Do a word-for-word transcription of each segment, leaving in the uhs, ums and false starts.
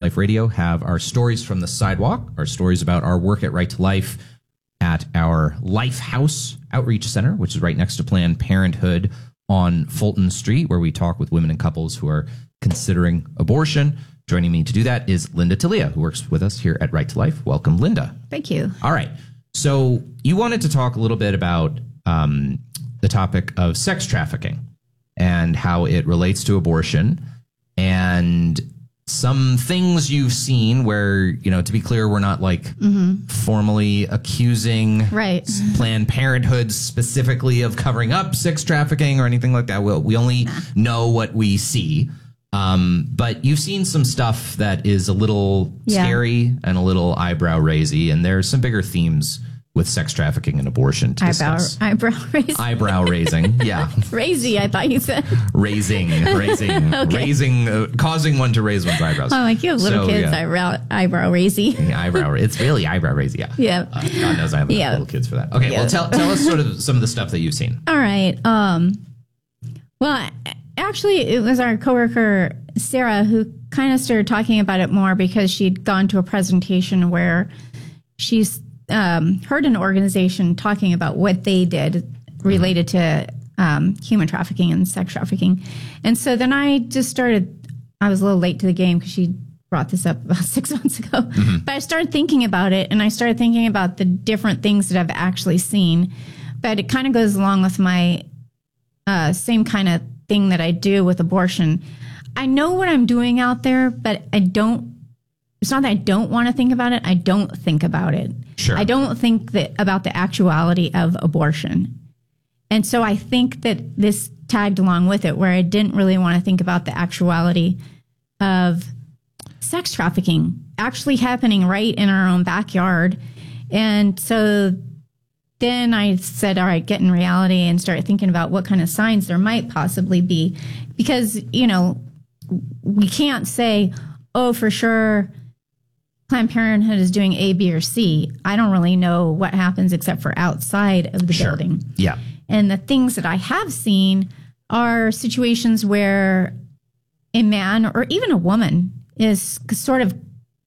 Life Radio have our stories from the sidewalk, our stories about our work at Right to Life at our Life House Outreach Center, which is right next to Planned Parenthood on Fulton Street, where we talk with women and couples who are considering abortion. Joining me to do that is Linda Talia, who works with us here at Right to Life. Welcome, Linda. Thank you. All right. So you wanted to talk a little bit about um, the topic of sex trafficking and how it relates to abortion, and some things you've seen where, you know, to be clear, we're not like mm-hmm. formally accusing right. Planned Parenthood specifically of covering up sex trafficking or anything like that. We'll, we only nah. know what we see. Um, but you've seen some stuff that is a little yeah. scary and a little eyebrow raisy, and there's some bigger themes with sex trafficking and abortion to eyebrow, discuss. Eyebrow raising. Eyebrow raising, yeah. Raisy, I thought you said. Raising, raising, okay. raising, uh, causing one to raise one's eyebrows. Oh, like you have little so, kids, yeah. eyebrow, eyebrow raisy. Yeah, eyebrow, it's really eyebrow raisy, yeah. Yeah. Uh, God knows I have yeah. little kids for that. Okay, yeah. well, tell tell us sort of some of the stuff that you've seen. All right. Um, well, actually, it was our coworker, Sarah, who kind of started talking about it more because she'd gone to a presentation where she's um, heard an organization talking about what they did related to um, human trafficking and sex trafficking. And so then I just started, I was a little late to the game because she brought this up about six months ago. Mm-hmm. But I started thinking about it, and I started thinking about the different things that I've actually seen. But it kind of goes along with my uh, same kind of thing that I do with abortion. I know what I'm doing out there, but I don't, it's not that I don't want to think about it. I don't think about it. Sure. I don't think that about the actuality of abortion. And so I think that this tagged along with it, where I didn't really want to think about the actuality of sex trafficking actually happening right in our own backyard. And so then I said, all right, get in reality and start thinking about what kind of signs there might possibly be. Because, you know, we can't say, oh, for sure, Planned Parenthood is doing A, B, or C. I don't really know what happens except for outside of the sure. building. Yeah. And the things that I have seen are situations where a man or even a woman is sort of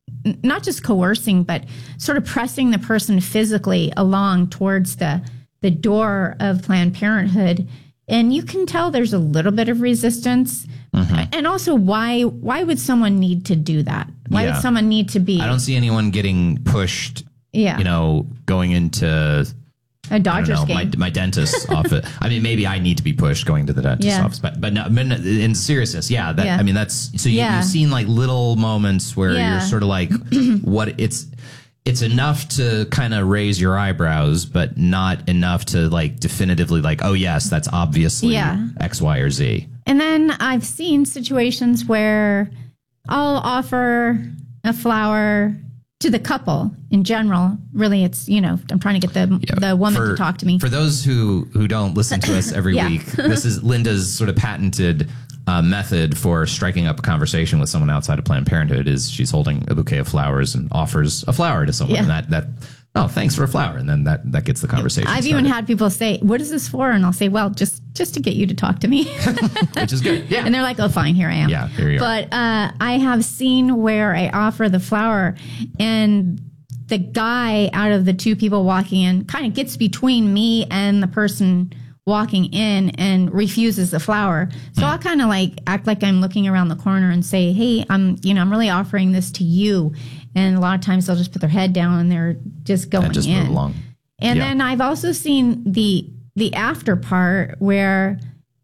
not just coercing, but sort of pressing the person physically along towards the the door of Planned Parenthood. And you can tell there's a little bit of resistance. Mm-hmm. And also, why why would someone need to do that? Why yeah. would someone need to be... I don't see anyone getting pushed, yeah. you know, going into... A Dodgers know, game. My, my dentist's office. I mean, maybe I need to be pushed going to the dentist's yeah. office, but but no, in seriousness, yeah. That, yeah. I mean, that's so you, yeah. you've seen like little moments where yeah. you're sort of like, what it's it's enough to kind of raise your eyebrows, but not enough to like definitively like, oh yes, that's obviously yeah. X, Y, or Z. And then I've seen situations where I'll offer a flower to the couple in general. Really, it's, you know, I'm trying to get the yeah, the woman for, to talk to me. For those who, who don't listen to us every yeah. week, this is Linda's sort of patented uh, method for striking up a conversation with someone outside of Planned Parenthood is she's holding a bouquet of flowers and offers a flower to someone. Yeah. And that, that, oh, thanks for a flower. And then that, that gets the conversation I've started. even had people say, what is this for? And I'll say, well, just just to get you to talk to me. Which is good. Yeah. And they're like, oh, fine, here I am. Yeah, here you but, are. But uh, I have seen where I offer the flower and the guy out of the two people walking in kind of gets between me and the person walking in and refuses the flower. So mm. I'll kind of like act like I'm looking around the corner and say, hey, I'm, you know, I'm really offering this to you. And a lot of times they'll just put their head down and they're just going and just in. Move along. And yeah. then I've also seen the the after part where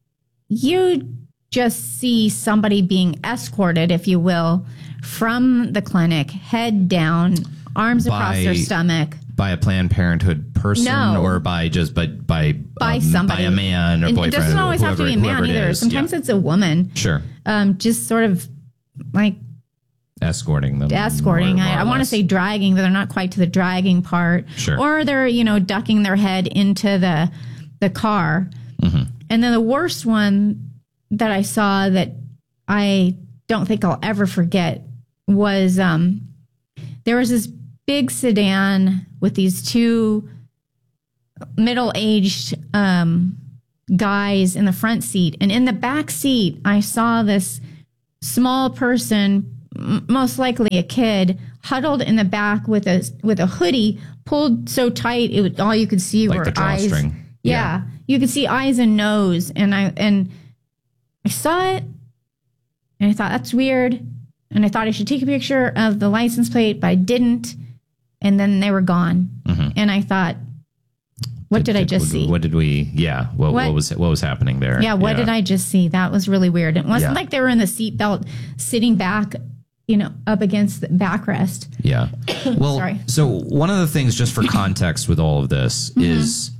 you just see somebody being escorted, if you will, from the clinic, head down, arms by, across their stomach. By a Planned Parenthood person no. or by just but by by um, somebody, by a man or and boyfriend. It doesn't always whoever, have to be a man either. Sometimes yeah. it's a woman. Sure. Um, just sort of like escorting them. Escorting. More, more I, I want to say dragging, but they're not quite to the dragging part. Sure. Or they're, you know, ducking their head into the the car. Mm-hmm. And then the worst one that I saw that I don't think I'll ever forget was um, there was this big sedan with these two middle-aged um, guys in the front seat. And in the back seat, I saw this small person, m- most likely a kid, huddled in the back with a with a hoodie pulled so tight it was, all you could see Like were the eyes. drawstring. Yeah. Yeah. You could see eyes and nose, and I and I saw it, and I thought that's weird, and I thought I should take a picture of the license plate, but I didn't, and then they were gone, Mm-hmm. and I thought, what did, I just what, see? What did we? Yeah. What, what? What- was what was happening there? Yeah, what did I just see? That was really weird. It wasn't Yeah. like they were in the seatbelt sitting back, you know, up against the backrest. Yeah. Well, Sorry. so one of the things, just for context with all of this, Mm-hmm. is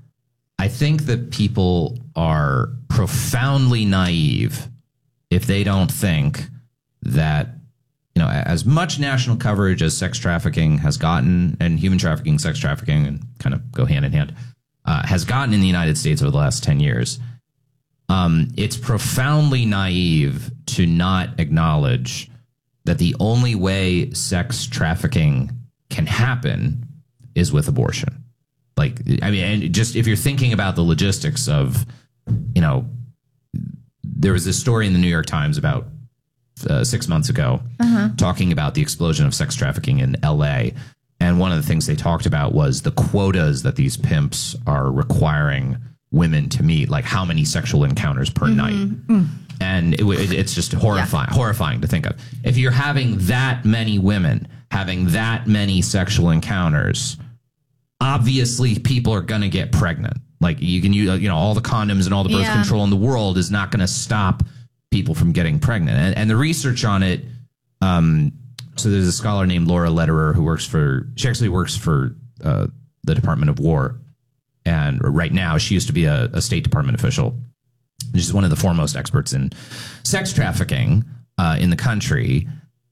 I think that people are profoundly naive if they don't think that, you know, as much national coverage as sex trafficking has gotten, and human trafficking, sex trafficking, and kind of go hand in hand, uh, has gotten in the United States over the last ten years, um, it's profoundly naive to not acknowledge that the only way sex trafficking can happen is with abortion. Like, I mean, and just if you're thinking about the logistics of, you know, there was this story in the New York Times about uh, six months ago talking about the explosion of sex trafficking in L A. And one of the things they talked about was the quotas that these pimps are requiring women to meet, like how many sexual encounters per night. And it, it, it's just horrifying, horrifying to think of. If you're having that many women having that many sexual encounters, obviously people are going to get pregnant. Like you can use, you know, all the condoms and all the birth Yeah. control in the world is not going to stop people from getting pregnant. And, and the research on it, um, so there's a scholar named Laura Lederer who works for, she actually works for uh, the Department of War. And right now she used to be a, a State Department official. She's one of the foremost experts in sex trafficking uh, in the country.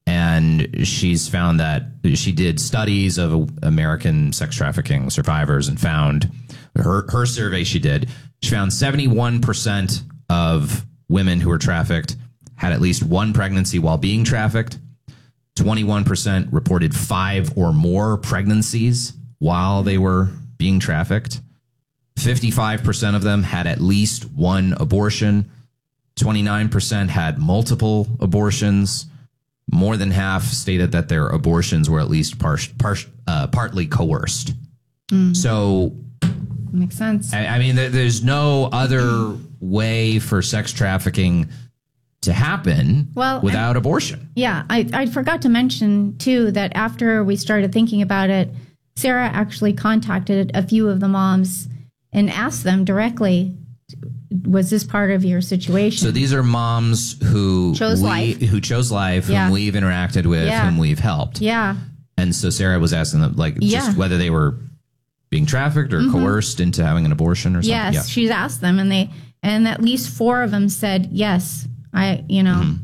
And she's found that she did studies of American sex trafficking survivors and found her, her survey she did, she found seventy-one percent of women who were trafficked had at least one pregnancy while being trafficked. twenty-one percent reported five or more pregnancies while they were being trafficked. fifty-five percent of them had at least one abortion. twenty-nine percent had multiple abortions. More than half stated that their abortions were at least par- par- uh, partly coerced. So, Makes sense. I, I mean, there, there's no other way for sex trafficking to happen Well, without abortion. Yeah, I, I forgot to mention, too, that after we started thinking about it, Sarah actually contacted a few of the moms and asked them directly, was this part of your situation? So these are moms who Chose we, life. who chose life, Yeah. whom we've interacted with, Yeah. whom we've helped. yeah, And so Sarah was asking them, like, Yeah. just whether they were being trafficked or coerced into having an abortion or something. yes, Yeah. she's asked them, and they and at least four of them said yes. I, you know, Mm-hmm.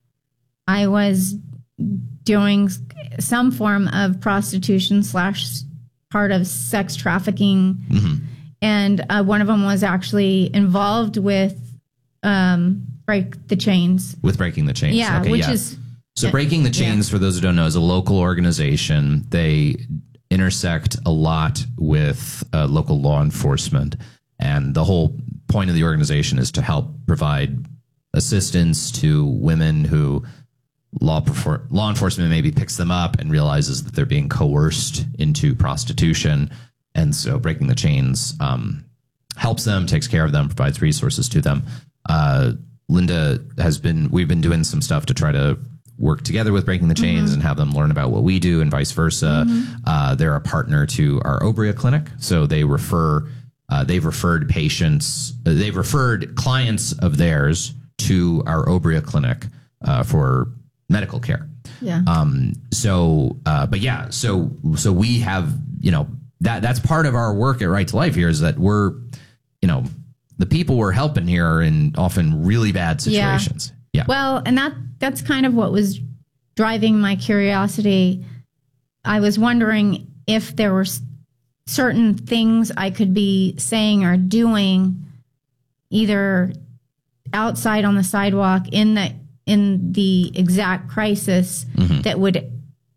I was doing some form of prostitution slash part of sex trafficking, Mm-hmm. and uh, one of them was actually involved with um, Break the Chains. With Breaking the Chains. Yeah, Okay, which yeah. is So Breaking the Chains, for those who don't know, is a local organization. They intersect a lot with uh, local law enforcement. And the whole point of the organization is to help provide assistance to women who law perfor- law enforcement maybe picks them up and realizes that they're being coerced into prostitution. And so Breaking the Chains um, helps them, takes care of them, provides resources to them. Uh, Linda has been, we've been doing some stuff to try to work together with Breaking the Chains and have them learn about what we do and vice versa. Uh, they're a partner to our Obria clinic. So they refer, uh, they've referred patients, uh, they've referred clients of theirs to our Obria clinic uh, for medical care. Yeah. Um, so, uh, but yeah, so, so we have, you know, that, that's part of our work at Right to Life here is that we're, you know, the people we're helping here are in often really bad Yeah. situations. Yeah. Well, and that that's kind of what was driving my curiosity. I was wondering if there were s- certain things I could be saying or doing either outside on the sidewalk in the in the exact crisis that would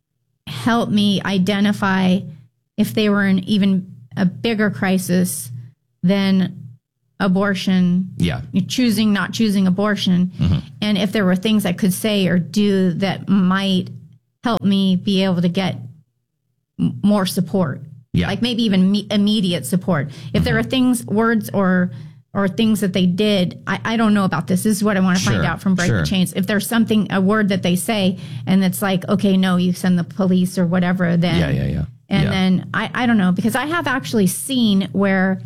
help me identify if they were in even a bigger crisis than abortion, Yeah. choosing, not choosing abortion. Mm-hmm. And if there were things I could say or do that might help me be able to get m- more support. Yeah. Like maybe even me- immediate support. If mm-hmm. there are things, words or or things that they did, I, I don't know about this. This is what I want to sure. find out from Break sure. the Chains. If there's something, a word that they say, and it's like, okay, no, you send the police or whatever, then. Yeah, yeah, yeah. And yeah. then I, I don't know, because I have actually seen where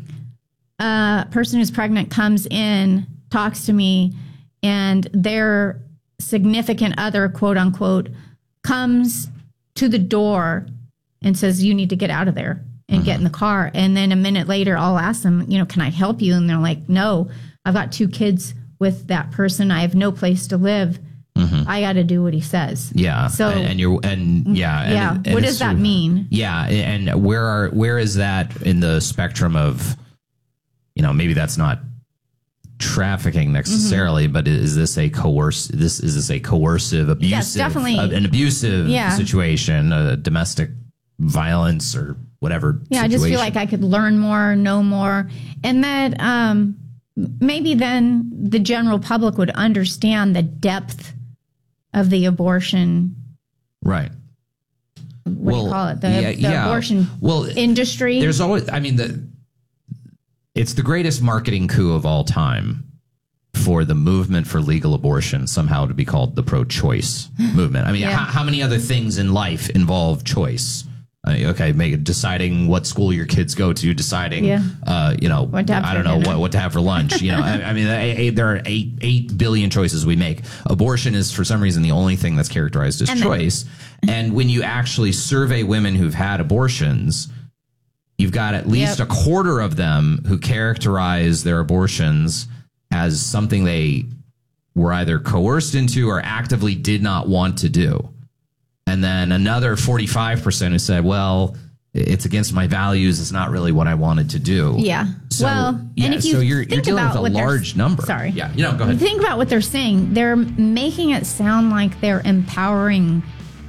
a person who's pregnant comes in, talks to me, and their significant other, quote unquote, comes to the door and says, you need to get out of there and mm-hmm. get in the car. And then a minute later, I'll ask them, you know, can I help you? And they're like, no, I've got two kids with that person. I have no place to live. Mm-hmm. I got to do what he says. Yeah. So, and, and you're, and yeah. Yeah. And, and what does that mean? Yeah. And where are, where is that in the spectrum of, you know, maybe that's not trafficking necessarily, mm-hmm. but is this a coerce? This is this a coercive, abusive, yes, definitely. Uh, an abusive yeah. situation, a domestic violence or whatever. Yeah, situation. I just feel like I could learn more, know more, and that um, maybe then the general public would understand the depth of the abortion. Right. What well, do you call it? The, yeah, the yeah. abortion well, industry. There's always, I mean, the. It's the greatest marketing coup of all time for the movement for legal abortion somehow to be called the pro-choice movement. I mean, yeah. how, how many other things in life involve choice? I mean, okay, make, deciding what school your kids go to, deciding, yeah. uh, you know, what to have I don't for know dinner. what, what to have for lunch. You know, I, I mean, I, I, there are eight eight billion choices we make. Abortion is for some reason the only thing that's characterized as and choice. Then, and when you actually survey women who've had abortions, you've got at least yep. a quarter of them who characterize their abortions as something they were either coerced into or actively did not want to do. And then another forty-five percent who said, well, it's against my values. It's not really what I wanted to do. Yeah. So, well, yeah, and if you so you're, think you're dealing about with a what large number. Sorry. Yeah. You know, go ahead. Think about what they're saying. They're making it sound like they're empowering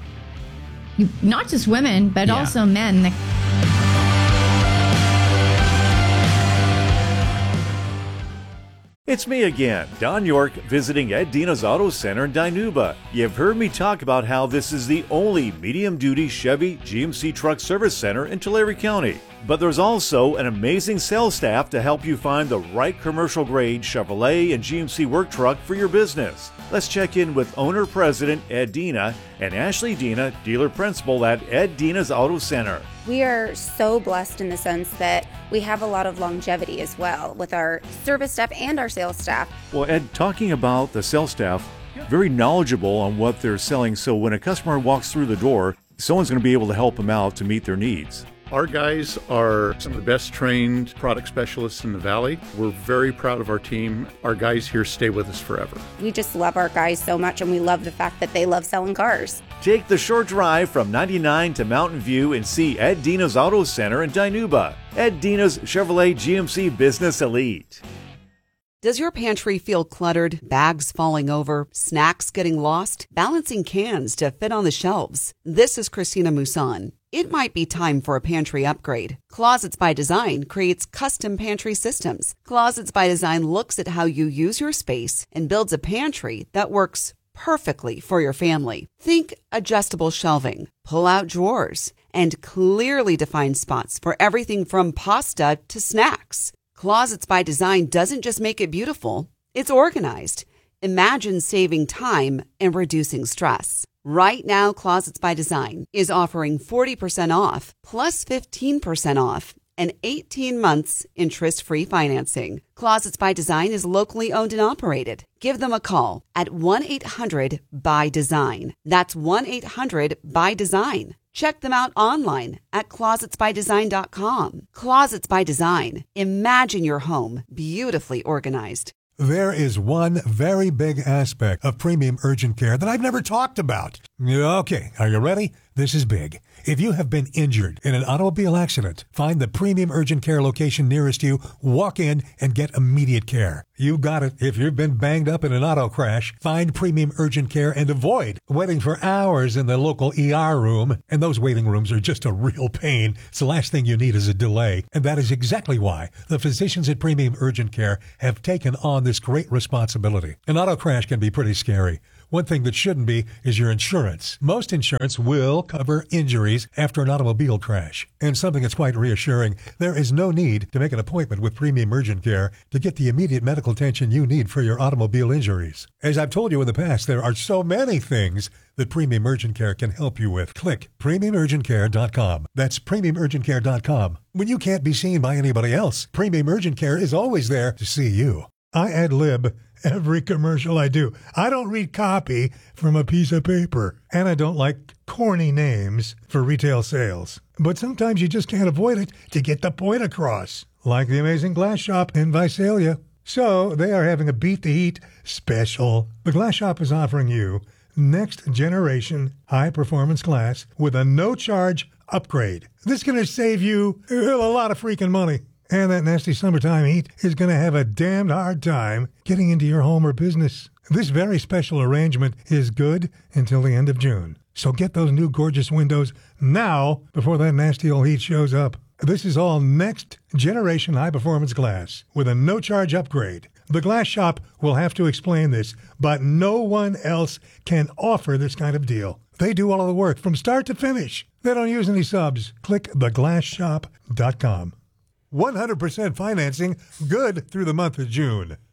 not just women, but yeah. also men. The- It's me again, Don York, visiting Ed Dina's Auto Center in Dinuba. You've heard me talk about how this is the only medium-duty Chevy G M C truck service center in Tulare County. But there's also an amazing sales staff to help you find the right commercial-grade Chevrolet and G M C work truck for your business. Let's check in with owner-president Ed Dina and Ashley Dina, dealer principal at Ed Dina's Auto Center. We are so blessed in the sense that we have a lot of longevity as well with our service staff and our sales staff. Well, Ed, talking about the sales staff, very knowledgeable on what they're selling, so when a customer walks through the door, someone's going to be able to help them out to meet their needs. Our guys are some of the best trained product specialists in the Valley. We're very proud of our team. Our guys here stay with us forever. We just love our guys so much, and we love the fact that they love selling cars. Take the short drive from ninety-nine to Mountain View and see Ed Dina's Auto Center in Dinuba. Ed Dina's Chevrolet G M C Business Elite. Does your pantry feel cluttered, bags falling over, snacks getting lost, balancing cans to fit on the shelves? This is Christina Musan. It might be time for a pantry upgrade. Closets by Design creates custom pantry systems. Closets by Design looks at how you use your space and builds a pantry that works perfectly for your family. Think adjustable shelving, pull-out drawers, and clearly defined spots for everything from pasta to snacks. Closets by Design doesn't just make it beautiful, it's organized. Imagine saving time and reducing stress. Right now, Closets by Design is offering forty percent off plus fifteen percent off and eighteen months interest-free financing. Closets by Design is locally owned and operated. Give them a call at one eight hundred by design. That's one eight hundred by design. Check them out online at closets by design dot com. Closets by Design. Imagine your home beautifully organized. There is one very big aspect of premium urgent care that I've never talked about. Okay, are you ready? This is big. If you have been injured in an automobile accident, find the Premium Urgent Care location nearest you, walk in, and get immediate care. You got it. If you've been banged up in an auto crash, find Premium Urgent Care and avoid waiting for hours in the local E R room. And those waiting rooms are just a real pain. So the last thing you need is a delay. And that is exactly why the physicians at Premium Urgent Care have taken on this great responsibility. An auto crash can be pretty scary. One thing that shouldn't be is your insurance. Most insurance will cover injuries after an automobile crash. And something that's quite reassuring, there is no need to make an appointment with Premium Urgent Care to get the immediate medical attention you need for your automobile injuries. As I've told you in the past, there are so many things that Premium Urgent Care can help you with. Click premium urgent care dot com. That's premium urgent care dot com. When you can't be seen by anybody else, Premium Urgent Care is always there to see you. I ad lib every commercial I do. I don't read copy from a piece of paper. And I don't like corny names for retail sales. But sometimes you just can't avoid it to get the point across. Like the amazing Glass Shop in Visalia. So they are having a Beat the Heat special. The Glass Shop is offering you next generation high performance glass with a no charge upgrade. This is going to save you a lot of freaking money. And that nasty summertime heat is going to have a damned hard time getting into your home or business. This very special arrangement is good until the end of June. So get those new gorgeous windows now before that nasty old heat shows up. This is all next generation high performance glass with a no charge upgrade. The Glass Shop will have to explain this, but no one else can offer this kind of deal. They do all of the work from start to finish. They don't use any subs. Click the glass shop dot com. one hundred percent financing, good through the month of June.